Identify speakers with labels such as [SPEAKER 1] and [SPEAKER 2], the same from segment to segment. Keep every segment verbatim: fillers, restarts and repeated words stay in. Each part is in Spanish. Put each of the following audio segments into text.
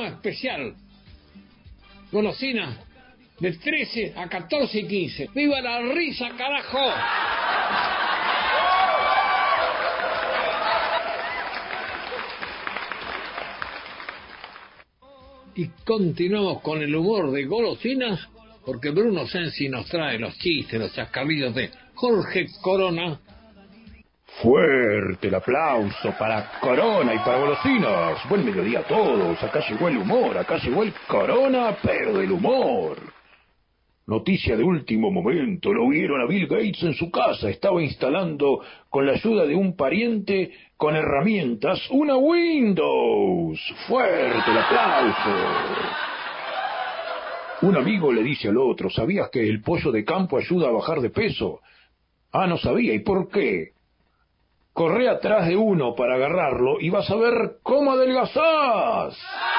[SPEAKER 1] especial. Golosinas de trece a catorce y quince. ¡Viva la risa, carajo! Y continuamos con el humor de golosinas, porque Bruno Sensi nos trae los chistes, los chascarrillos de Jorge Corona.
[SPEAKER 2] Fuerte el aplauso para Corona y para Golosinas. Buen mediodía a todos. Acá llegó el humor, acá llegó el Corona, pero del humor. Noticia de último momento, lo vieron a Bill Gates en su casa. Estaba instalando, con la ayuda de un pariente, con herramientas, una Windows. Fuerte el aplauso. Un amigo le dice al otro, ¿sabías que el pollo de campo ayuda a bajar de peso? Ah, no sabía, ¿y por qué? Corre atrás de uno para agarrarlo y vas a ver cómo adelgazás.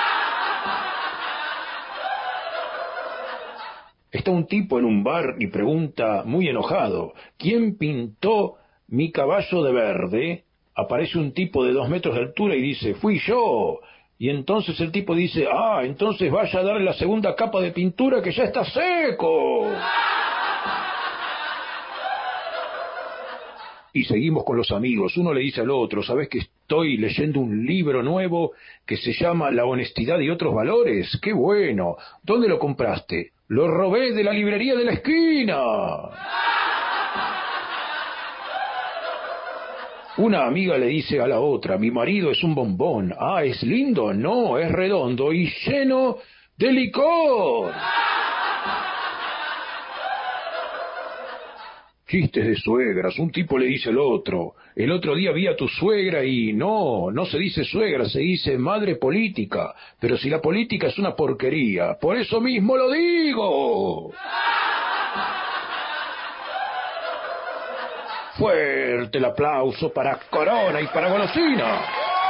[SPEAKER 2] Está un tipo en un bar y pregunta, muy enojado, ¿quién pintó mi caballo de verde? Aparece un tipo de dos metros de altura y dice, fui yo. Y entonces el tipo dice, ah, entonces vaya a darle la segunda capa de pintura que ya está seco. Y seguimos con los amigos. Uno le dice al otro, ¿sabes que estoy leyendo un libro nuevo que se llama La honestidad y otros valores? ¡Qué bueno! ¿Dónde lo compraste? Lo robé de la librería de la esquina. Una amiga le dice a la otra, mi marido es un bombón. Ah, ¿es lindo? No, es redondo y lleno de licor. Chistes de suegras. Un tipo le dice al otro, el otro día vi a tu suegra y no, no se dice suegra, se dice madre política. Pero si la política es una porquería, por eso mismo lo digo. Fuerte el aplauso para Corona y para Golosina.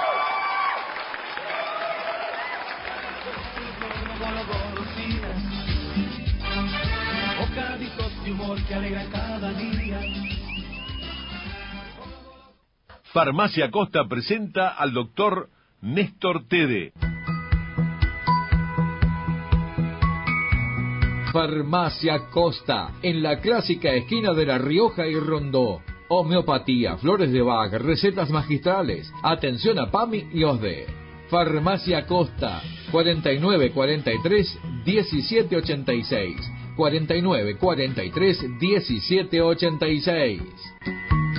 [SPEAKER 3] Farmacia Costa presenta al doctor Néstor Tede.
[SPEAKER 4] Farmacia Costa, en la clásica esquina de La Rioja y Rondó. Homeopatía, flores de Bach, recetas magistrales, atención a PAMI y O S D E. Farmacia Costa, cuarenta y nueve cuarenta y tres diecisiete ochenta y seis, cuarenta y nueve cuarenta y tres diecisiete ochenta y seis.